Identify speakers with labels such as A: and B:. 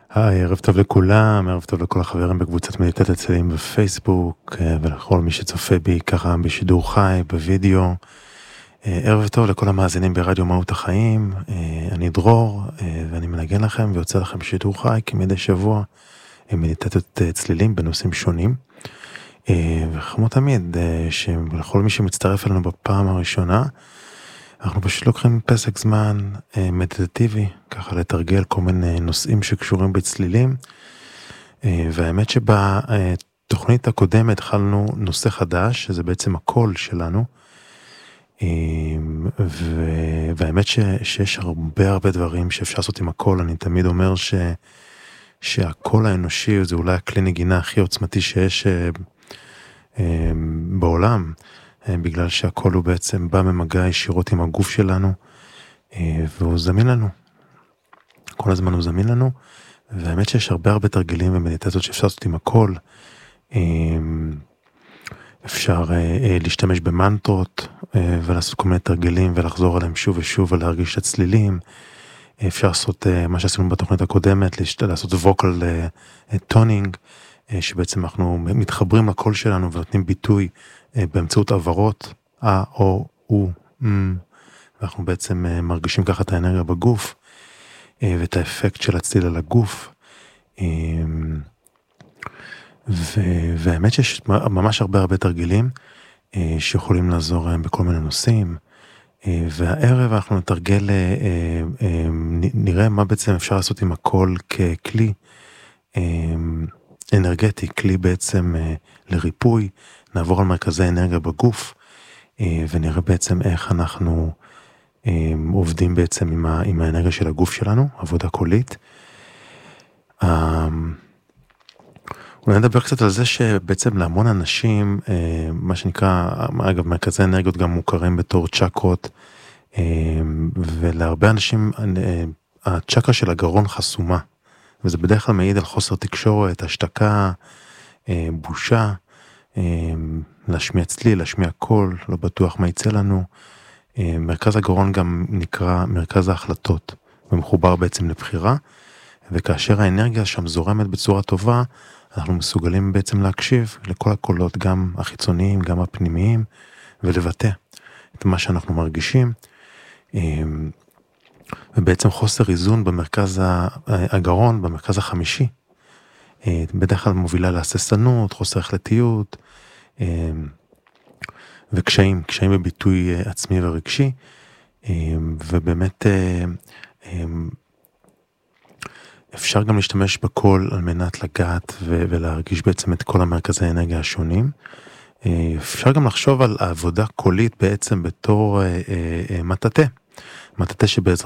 A: היי, ערב טוב לכולם, ערב טוב לכל החברים בקבוצת מדיטת צלילים בפייסבוק, ולכל מי שצופה בי ככה בשידור חי, בווידאו. ערב טוב לכל המאזינים ברדיו מהות החיים. אני דרור, ואני מנגן לכם ויוצא לכם שידור חי כמדי שבוע, מדיטת צלילים בנושאים שונים. וכמו תמיד, שלכל מי שמצטרף אלינו בפעם הראשונה, אנחנו פשוט לוקחים פסק זמן מדיטטיבי, ככה לתרגל כל מיני נושאים שקשורים בצלילים, והאמת שבתוכנית הקודמת התחלנו נושא חדש, שזה בעצם הקול שלנו, והאמת שיש הרבה דברים שאפשר לעשות עם הקול. אני תמיד אומר שהקול האנושי זה אולי הכלי נגינה הכי עוצמתי שיש בעולם, בגלל שהקול הוא בעצם בא ממגע ישירות עם הגוף שלנו, והוא זמין לנו. כל הזמן הוא זמין לנו, והאמת שיש הרבה תרגילים ומדיטציות שאפשר לעשות עם הקול. אפשר להשתמש במנטרות, ולעשות כל מיני תרגילים, ולחזור עליהם שוב ושוב, ולהרגיש את הצלילים. אפשר לעשות מה שעשינו בתוכנית הקודמת, לעשות ווקל טונינג, שבעצם אנחנו מתחברים לקול שלנו, ונותנים ביטוי באמצעות עברות, או, ואנחנו בעצם מרגישים ככה את האנרגיה בגוף, ואת האפקט של הצליל על הגוף. והאמת שיש ממש הרבה תרגילים, שיכולים לעזור בכל מיני נושאים, והערב אנחנו נתרגל, נראה מה בעצם אפשר לעשות עם הקול ככלי אנרגטי, כלי בעצם לריפוי. נעבור על מרכזי אנרגיה בגוף, ונראה בעצם איך אנחנו עובדים בעצם עם האנרגיה של הגוף שלנו, עבודה קולית. אולי נדבר קצת על זה שבעצם להמון אנשים, מה שנקרא, אגב, מרכזי אנרגיות גם מוכרים בתור צ'קרות, ולהרבה אנשים הצ'קרה של הגרון חסומה, וזה בדרך כלל מעיד על חוסר תקשורת, השתקה, בושה, להשמיע צליל, להשמיע קול, לא בטוח מה יצא לנו. מרכז הגרון גם נקרא מרכז ההחלטות, ומחובר בעצם לבחירה, וכאשר האנרגיה שם זורמת בצורה טובה, אנחנו מסוגלים בעצם להקשיב לכל הקולות, גם החיצוניים, גם הפנימיים, ולבטא את מה שאנחנו מרגישים. ובעצם חוסר איזון במרכז הגרון, במרכז החמישי, בדרך כלל מובילה להססנות, חוסר החלטיות, וקשיים בביטוי עצמי ורגשי, ובאמת אפשר גם להשתמש בקול על מנת לגעת ולהרגיש בעצם את כל המרכזי האנרגיה השונים. אפשר גם לחשוב על העבודה קולית בעצם בתור מטאטה שבעזרת